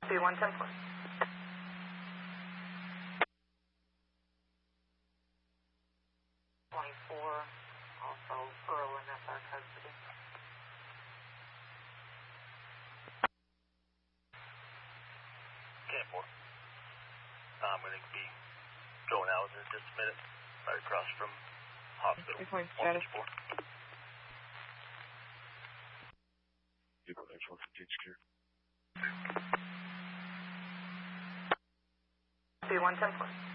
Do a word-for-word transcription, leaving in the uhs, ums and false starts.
B one ten four. twenty-four, also Earl in F R custody. ten four. I'm going to be going out in just a minute, right across from hospital. three point status. Vehicle X one fifteen secure. B one ten four.